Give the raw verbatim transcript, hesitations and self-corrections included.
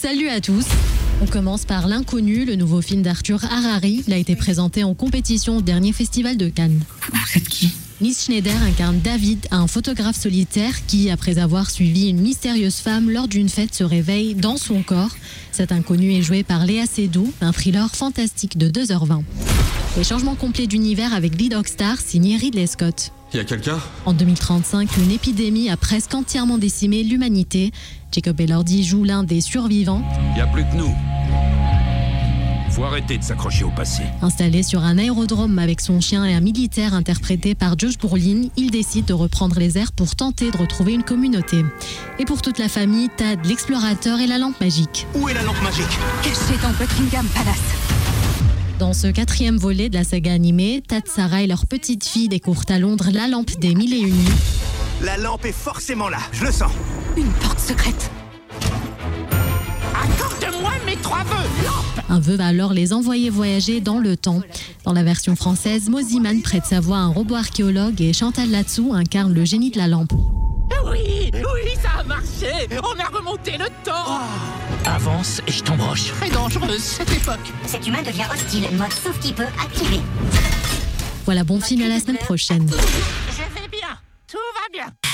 Salut à tous. On commence par L'Inconnu, le nouveau film d'Arthur Harari. Il a été présenté en compétition au dernier festival de Cannes. Vous êtes qui ? Miss Schneider incarne David, un photographe solitaire qui, après avoir suivi une mystérieuse femme lors d'une fête, se réveille dans son corps. Cet inconnu est joué par Léa Seydoux, un thriller fantastique de deux heures vingt. Les changements complets d'univers avec Lee Dogstar, signé Ridley Scott. Y a quelqu'un ? En deux mille trente-cinq, une épidémie a presque entièrement décimé l'humanité. Jacob Elordi joue l'un des survivants. Y a plus que nous. Faut arrêter de s'accrocher au passé. Installé sur un aérodrome avec son chien et un militaire interprété par Josh Brolin, il décide de reprendre les airs pour tenter de retrouver une communauté. Et pour toute la famille, Tad, l'explorateur et la lampe magique. Où est la lampe magique ? Cachée dans Buckingham Palace. Dans ce quatrième volet de la saga animée, Tad, Sarah et leur petite fille découvrent à Londres la lampe des mille et une nuits. La lampe est forcément là, je le sens. Une porte secrète. Accorde-moi mes trois vœux. Un vœu va alors les envoyer voyager dans le temps. Dans la version française, Moziman prête sa voix à un robot archéologue et Chantal Latsou incarne le génie de la lampe. Oui, oui, ça a marché. On a remonté le temps. Oh. Avance et je t'embroche. Très dangereuse cette époque. Cet humain devient hostile, mode sauf qui peut activer. Voilà, bon film à la semaine prochaine. Je vais bien, tout va bien.